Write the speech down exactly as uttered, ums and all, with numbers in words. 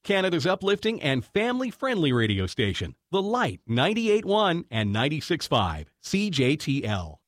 Canada's uplifting and family-friendly radio station. The Light ninety-eight point one and ninety-six point five C J T L.